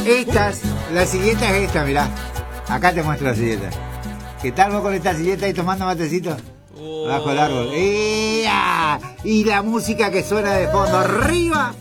La silleta es esta, mirá. Acá te muestro la silleta. ¿Qué tal vos con esta silleta ahí tomando matecito? Bajo el árbol. ¡Ea! Y la música que suena de fondo. ¡Arriba!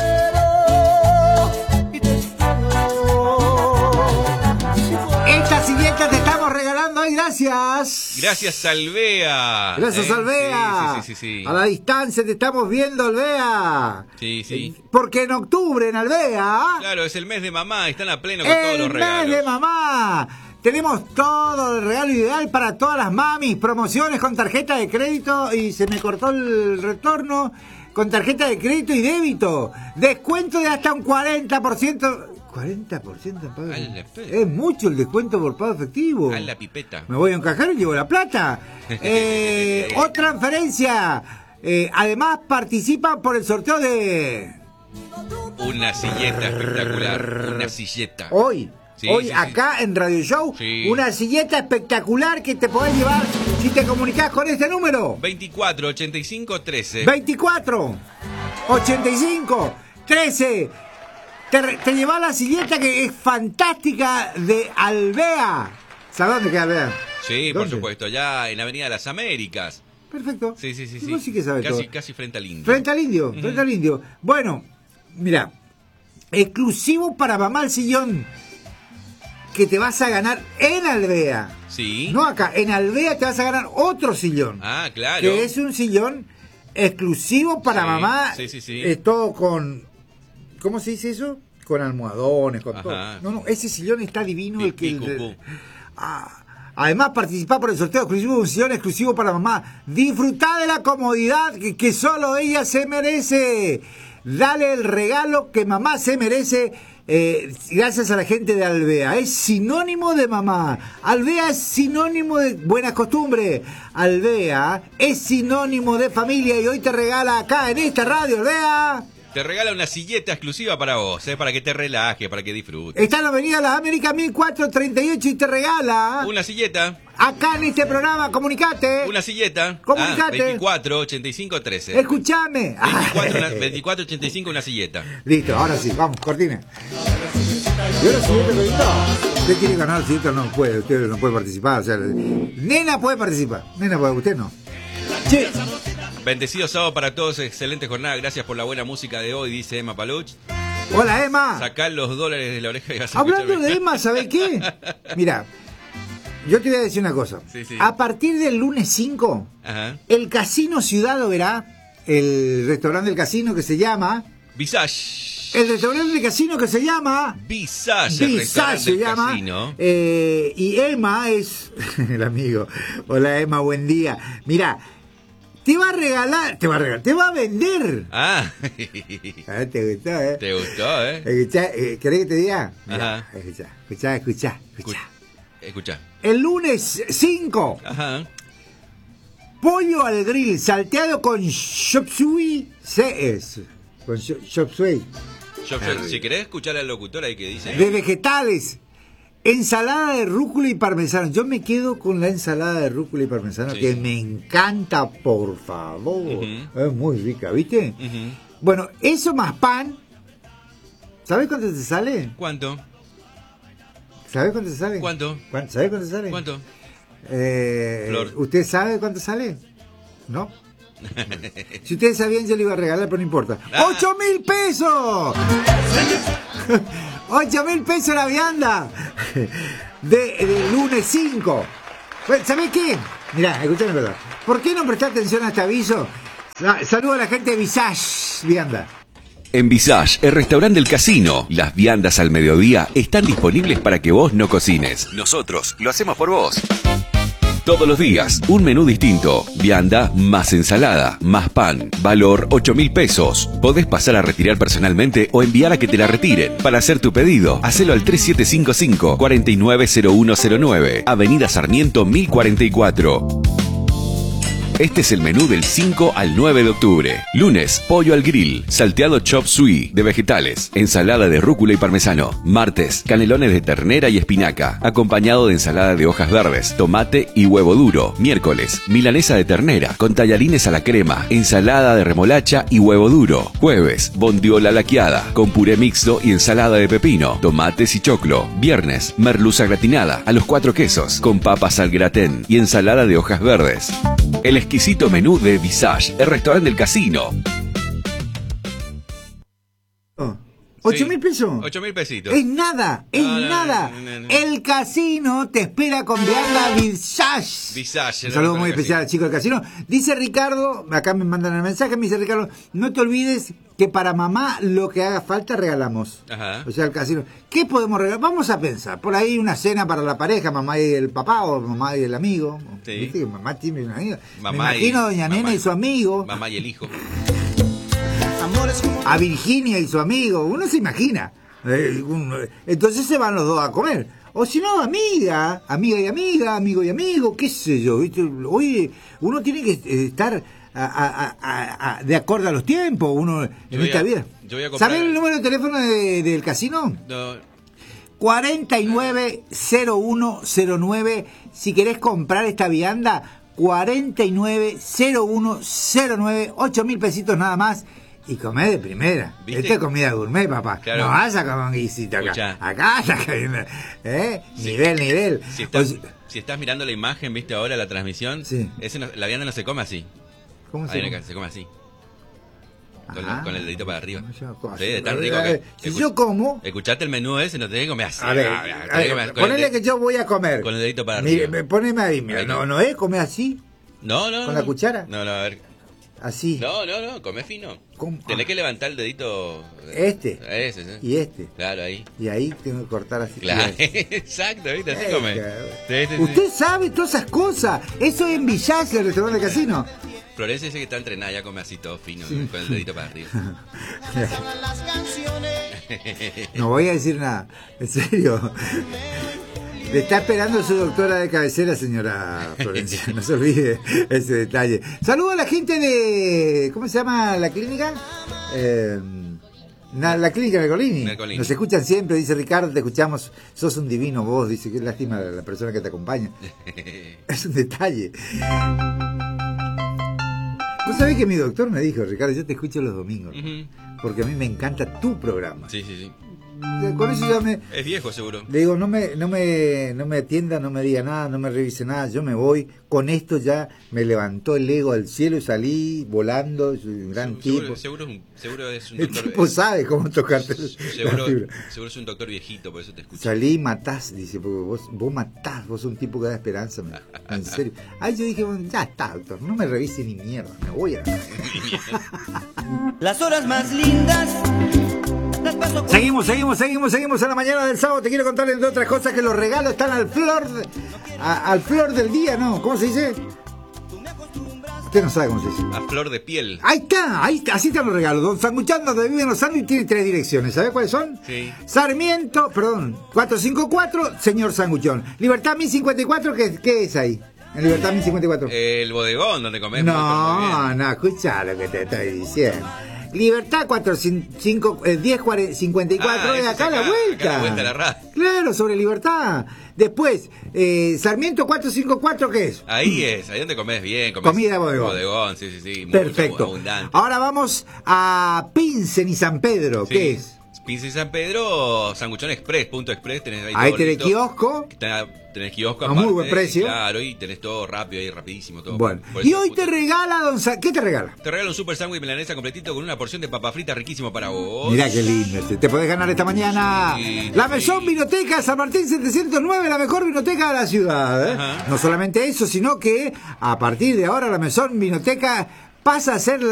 Esta silleta te estamos regalando hoy, gracias. Gracias, Alvea. Gracias, Alvea. Sí. A la distancia te estamos viendo, Alvea. Sí. Porque en octubre en Alvea... Claro, es el mes de mamá, están a pleno con todos los regalos. ¡El mes de mamá! Tenemos todo el regalo ideal para todas las mamis. Promociones con tarjeta de crédito y se me cortó el retorno. Con tarjeta de crédito y débito. Descuento de hasta un 40%. 40% en pago. Es mucho el descuento por pago efectivo. A la pipeta. Me voy a encajar y llevo la plata. Otra transferencia. Además participan por el sorteo de... Una silleta espectacular. Una silleta. Hoy acá en Radio Show, una silleta espectacular que te podés llevar si te comunicás con este número. 24 85 13. 24 85 13. Te llevas la silleta que es fantástica de Alvea. ¿Sabes dónde queda Alvea? Sí, ¿Dónde? por supuesto, allá en Avenida Las Américas. Perfecto. Sí. Vos sí que sabes todo. Casi frente al Indio. Frente al Indio. Bueno, mira, exclusivo para mamá el sillón que te vas a ganar en Alvea. Sí. No acá, en Alvea te vas a ganar otro sillón. Ah, claro. Que es un sillón exclusivo para mamá. Sí. Es todo con... ¿Cómo se dice eso? Con almohadones, con todo. No, ese sillón está divino. Además, participá por el sorteo exclusivo de un sillón exclusivo para mamá. Disfrutá de la comodidad que solo ella se merece. Dale el regalo que mamá se merece. Gracias a la gente de Alvea. Es sinónimo de mamá. Alvea es sinónimo de buenas costumbres. Alvea es sinónimo de familia. Y hoy te regala acá en esta radio, Alvea. Te regala una silleta exclusiva para vos, para que te relajes, para que disfrutes. Está en la Avenida Las Américas 1438 y te regala... Una silleta. Acá en este programa, comunicate. Una silleta. Comunicate. 24 85 13. Escuchame. 24 85 una silleta. Listo, ahora sí, vamos, cortina. ¿Y ahora silleta que usted quiere ganar silleta? No puede, usted no puede participar. O sea, nena puede participar. Nena puede, usted no. Che. Bendecido sábado para todos, excelente jornada, gracias por la buena música de hoy, dice Emma Paluch. Hola, Emma. Sacá los dólares de la oreja y vas a Hablando de Emma, ¿sabés qué? Mira, yo te voy a decir una cosa. Sí. A partir del lunes 5, el Casino Ciudad lo verá, el restaurante del casino que se llama... Visage. El restaurante del casino que se llama... Visage se llama. Casino. Y Emma es... el amigo. Hola, Emma, buen día. Mira... Te va a vender. ¿Te gustó, Te gustó, ¿Querés que te diga? Mirá, Escuchá. El lunes 5. Pollo al grill salteado con chop suey. Si querés escuchar al locutor ahí que dice. De vegetales. Ensalada de rúcula y parmesano. Yo me quedo con la ensalada de rúcula y parmesano, que me encanta, por favor. Es muy rica, ¿viste? Bueno, eso más pan. ¿Sabes cuánto te sale? ¿Cuánto? ¿Sabes cuánto te sale? ¿Cuánto? ¿Sabes cuánto te sale? ¿Cuánto? Flor. ¿Usted sabe cuánto sale? ¿No? Si ustedes sabían, yo le iba a regalar, pero no importa. ¡8,000 pesos! 8,000 pesos la vianda de lunes 5. ¿Sabés qué? Mirá, escuchame, ¿verdad? ¿Por qué no prestar atención a este aviso? Saludo a la gente de Visage Vianda. En Visage, el restaurante del casino, las viandas al mediodía están disponibles para que vos no cocines. Nosotros lo hacemos por vos. Todos los días, un menú distinto. Vianda más ensalada, más pan. Valor 8,000 pesos. Podés pasar a retirar personalmente o enviar a que te la retiren. Para hacer tu pedido, hacelo al 3755-490109. Avenida Sarmiento 1044. Este es el menú del 5 al 9 de octubre. Lunes, pollo al grill, salteado chop suey de vegetales, ensalada de rúcula y parmesano. Martes, canelones de ternera y espinaca, acompañado de ensalada de hojas verdes, tomate y huevo duro. Miércoles, milanesa de ternera, con tallarines a la crema, ensalada de remolacha y huevo duro. Jueves, bondiola laqueada, con puré mixto y ensalada de pepino, tomates y choclo. Viernes, merluza gratinada, a los 4 quesos, con papas al gratén y ensalada de hojas verdes. El exquisito menú de Visage, el restaurante del casino. 8.000 pesos. 8.000 pesitos. Es nada, es nada. No. El casino te espera con vianda Visage. Visage. Un saludo muy especial al chico del casino. Dice Ricardo, acá me mandan el mensaje, me dice Ricardo, no te olvides que para mamá lo que haga falta regalamos. Ajá. O sea, el casino. ¿Qué podemos regalar? Vamos a pensar. Por ahí una cena para la pareja, mamá y el papá o mamá y el amigo. Sí. ¿Viste que mamá tiene una amiga? Mamá me imagino a doña Nena y su amigo. Mamá y el hijo. A Virginia y su amigo, uno se imagina. Entonces se van los dos a comer. O si no, amiga y amiga, amigo y amigo, qué sé yo. ¿Viste? Oye, uno tiene que estar de acuerdo a los tiempos, uno en esta vida. ¿Sabés el número de teléfono del casino? No. 490109. Si querés comprar esta vianda, 490109, 8.000 pesitos nada más. Y comé de primera. ¿Viste? Esta es comida gourmet, papá. Claro. No vas a comer un guisito acá. Escuchá. Acá está cayendo. Sí. Nivel. Si estás mirando la imagen, viste ahora la transmisión, sí. La vianda no se come así. ¿Cómo se come? Se come así. Con el dedito para arriba. Sí, es tan rico que... yo como... Escuchate el menú ese, no tenés que comer así. A ver, ponele que yo voy a comer. Con el dedito para arriba. Poneme ahí, mira. No es comer así. No. ¿Con la cuchara? No, a ver. Así. No, comé fino. ¿Cómo? Tenés que levantar el dedito. Este. Ese, sí. Y este. Claro, ahí. Y ahí tengo que cortar así. Claro, exacto, ¿viste? Así come. Sí. Usted sabe todas esas cosas. Eso es en Village, el restaurante del casino. Florencia dice que está entrenada, ya come así todo fino, sí. Con el dedito para arriba. No voy a decir nada. En serio. Le está esperando su doctora de cabecera, señora Florencia. No se olvide ese detalle. Saludo a la gente de... ¿Cómo se llama la clínica? La clínica Mercolini. Nos escuchan siempre, dice Ricardo, te escuchamos. Sos un divino vos, dice. Qué lástima la persona que te acompaña. Es un detalle. Vos sabés que mi doctor me dijo, Ricardo, yo te escucho los domingos. Porque a mí me encanta tu programa. Sí. Con eso ya es viejo seguro. Le digo, no me atienda, no me diga nada, no me revise nada, yo me voy. Con esto ya me levantó el ego al cielo y salí volando. Soy un gran tipo. Seguro es un el doctor. El tipo sabe cómo tocarte. Seguro es un doctor viejito, por eso te escucho. Salí y matás, dice, porque vos matás, vos sos un tipo que da esperanza. En serio. Ahí yo dije, bueno, ya está, doctor, no me revise ni mierda, me voy a... Las horas más lindas. Seguimos en la mañana del sábado. Te quiero contar entre otras cosas que los regalos están al flor del día, ¿no? ¿Cómo se dice? Usted no sabe cómo se dice. A flor de piel. Ahí está, así están los regalos. Don Sanguchán, donde viven los sándwiches, tiene 3 direcciones. ¿Sabes cuáles son? Sí. Sarmiento, 454, señor Sanguchón. Libertad 1054, ¿qué es ahí? En Libertad 1054. El bodegón donde comemos. No, escucha lo que te estoy diciendo. Libertad 1054 es acá a la vuelta. Acá a la vuelta de la radio. Claro, sobre Libertad. Después, Sarmiento 454, ¿qué es? Ahí donde comes bien. Comida bodegón. Bodegón, sí. Perfecto. Muy abundante. Ahora vamos a Pinsen y San Pedro, sí. ¿qué es? Pinsen y San Pedro, Sanguchón Express, punto express. Ahí tenés kiosco. Tenés kiosco a muy buen precio. Claro, y tenés todo rápido y rapidísimo. Todo. Bueno, y hoy te regala, ¿qué te regala? Te regala un super sándwich milanesa completito con una porción de papa frita riquísimo para vos. Mirá qué lindo. Te podés ganar esta mañana. Sí, la Mesón Vinoteca San Martín 709, la mejor vinoteca de la ciudad. No solamente eso, sino que a partir de ahora la Mesón Vinoteca pasa a ser